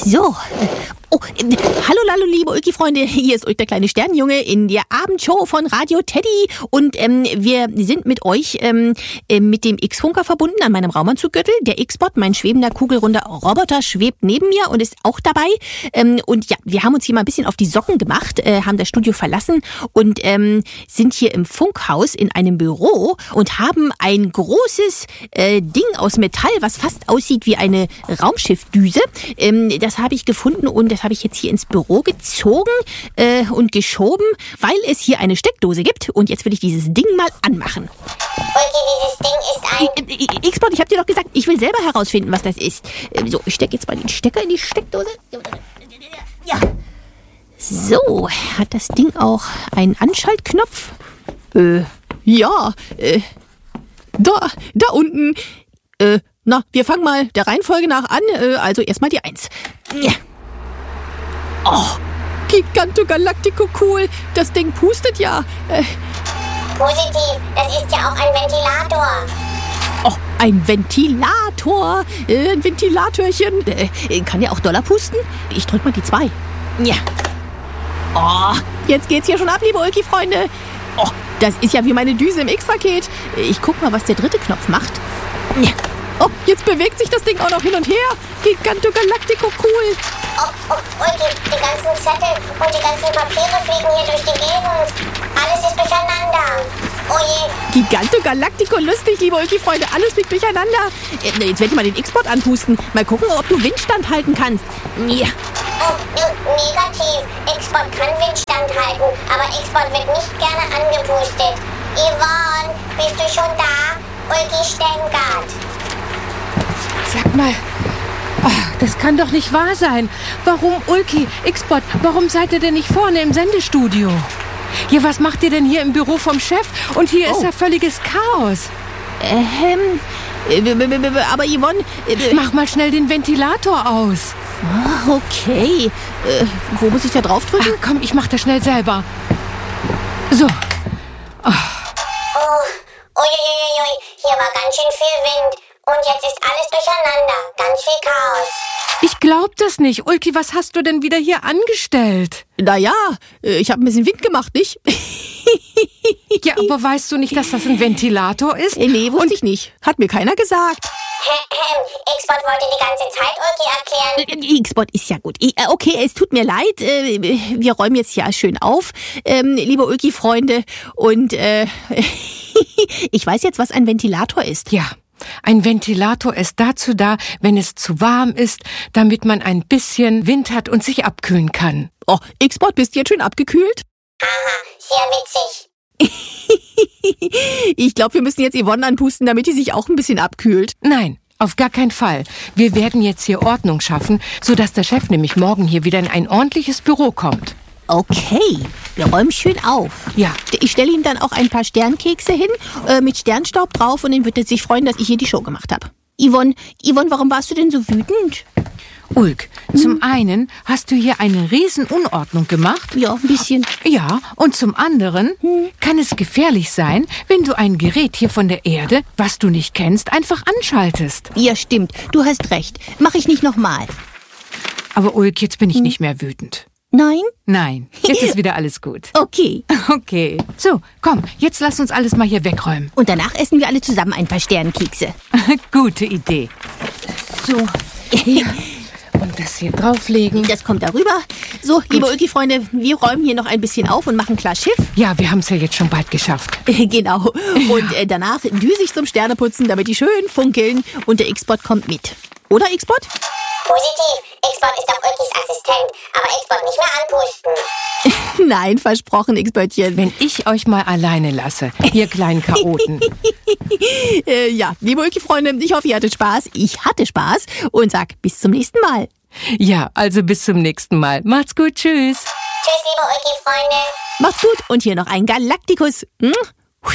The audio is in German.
So. Hallo, liebe Ulki-Freunde. Hier ist Ulk, der kleine Sternenjunge, in der Abendshow von Radio Teddy. Und wir sind mit euch mit dem X-Funker verbunden an meinem Raumanzuggürtel. Der X-Bot, mein schwebender, kugelrunder Roboter, schwebt neben mir und ist auch dabei. Und ja, wir haben uns hier mal ein bisschen auf die Socken gemacht, haben das Studio verlassen und sind hier im Funkhaus in einem Büro und haben ein großes Ding aus Metall, was fast aussieht wie eine Raumschiffdüse. Das habe ich gefunden und das habe ich jetzt hier ins Büro gezogen und geschoben, weil es hier eine Steckdose gibt. Und jetzt will ich dieses Ding mal anmachen. Ulki, dieses Ding ist ein... X-Bot, ich habe dir doch gesagt, ich will selber herausfinden, was das ist. So, ich stecke jetzt mal den Stecker in die Steckdose. Ja. So, hat das Ding auch einen Anschaltknopf? Ja. Da unten. Wir fangen mal der Reihenfolge nach an. Also erstmal die 1. Ja. Oh, Giganto Galactico cool. Das Ding pustet ja. Positiv, das ist ja auch ein Ventilator. Oh, ein Ventilator. Ein Ventilatorchen. Kann der auch doller pusten? Ich drück mal die 2. Ja. Oh, jetzt geht's hier schon ab, liebe Ulki-Freunde. Oh, das ist ja wie meine Düse im X-Paket. Ich guck mal, was der 3. Knopf macht. Ja. Oh, jetzt bewegt sich das Ding auch noch hin und her. Giganto Galactico cool. Oh, Ulki, die ganzen Zettel und die ganzen Papiere fliegen hier durch die Gegend. Alles ist durcheinander. Oh je. Giganto Galactico lustig, liebe Ulki-Freunde. Alles fliegt durcheinander. Jetzt werde ich mal den X-Bot anpusten. Mal gucken, ob du Windstand halten kannst. Ja. Oh, negativ. X-Bot kann Windstand halten, aber X-Bot wird nicht gerne angepustet. Yvonne, bist du schon da? Ulki Stengart. Sag mal, das kann doch nicht wahr sein. Warum, Ulki, X-Bot, warum seid ihr denn nicht vorne im Sendestudio? Ja, was macht ihr denn hier im Büro vom Chef? Und hier ist ja völliges Chaos. Aber Yvonne... Mach mal schnell den Ventilator aus. Okay. Wo muss ich da draufdrücken? Komm, ich mach das schnell selber. So. Uiuiui, hier war ganz schön viel Wind. Und jetzt ist alles durcheinander. Ganz viel Chaos. Ich glaub das nicht. Ulki, was hast du denn wieder hier angestellt? Naja, ich habe ein bisschen Wind gemacht, nicht? Ja, aber weißt du nicht, dass das ein Ventilator ist? Nee, wusste ich nicht. Hat mir keiner gesagt. X-Bot wollte die ganze Zeit Ulki erklären. X-Bot ist ja gut. Okay, es tut mir leid. Wir räumen jetzt hier schön auf, liebe Ulki-Freunde. Und ich weiß jetzt, was ein Ventilator ist. Ja. Ein Ventilator ist dazu da, wenn es zu warm ist, damit man ein bisschen Wind hat und sich abkühlen kann. Oh, X-Bot, bist du jetzt schön abgekühlt? Aha, sehr witzig. Ich glaube, wir müssen jetzt Yvonne anpusten, damit die sich auch ein bisschen abkühlt. Nein, auf gar keinen Fall. Wir werden jetzt hier Ordnung schaffen, sodass der Chef nämlich morgen hier wieder in ein ordentliches Büro kommt. Okay, wir räumen schön auf. Ja. Ich stelle ihm dann auch ein paar Sternkekse hin, mit Sternstaub drauf und dann wird er sich freuen, dass ich hier die Show gemacht habe. Yvonne, warum warst du denn so wütend? Ulk, zum einen hast du hier eine Riesenunordnung gemacht. Ja, ein bisschen. Ja, und zum anderen kann es gefährlich sein, wenn du ein Gerät hier von der Erde, was du nicht kennst, einfach anschaltest. Ja, stimmt. Du hast recht. Mach ich nicht nochmal. Aber Ulk, jetzt bin ich nicht mehr wütend. Nein? Nein, jetzt ist wieder alles gut. Okay. Okay. So, komm, jetzt lass uns alles mal hier wegräumen. Und danach essen wir alle zusammen ein paar Sternkekse. Gute Idee. So, hier. Und das hier drauflegen. Das kommt darüber. So, liebe Ulki-Freunde, wir räumen hier noch ein bisschen auf und machen klar Schiff. Ja, wir haben es ja jetzt schon bald geschafft. Genau. Und danach düse ich zum Sterneputzen, damit die schön funkeln. Und der X-Bot kommt mit. Oder, X-Bot? Positiv. X-Bot ist doch Ulkis Assistent, aber X-Bot nicht mehr anpusten. Nein, versprochen, X-Böttchen. Wenn ich euch mal alleine lasse, ihr kleinen Chaoten. Ja, liebe Ulki-Freunde, ich hoffe, ihr hattet Spaß. Ich hatte Spaß und sag bis zum nächsten Mal. Ja, also bis zum nächsten Mal. Macht's gut, tschüss. Tschüss, liebe Ulki-Freunde. Macht's gut und hier noch ein Galaktikus.